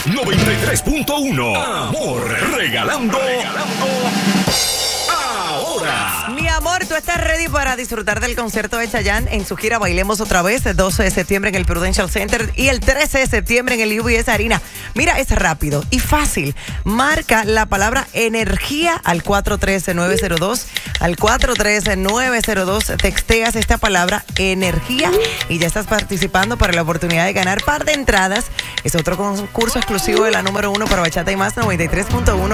93.1. Amor, regalando ahora. Mi amor, ¿tú estás ready para disfrutar del concierto de Chayanne en su gira Bailemos Otra Vez? El 12 de septiembre en el Prudential Center y el 13 de septiembre en el UBS Arena. Mira, es rápido y fácil. Marca la palabra energía al 413-902. Al 413-902 texteas esta palabra energía y ya estás participando para la oportunidad de ganar par de entradas. Es otro concurso exclusivo de la número 1 para Bachata y Más 93.1.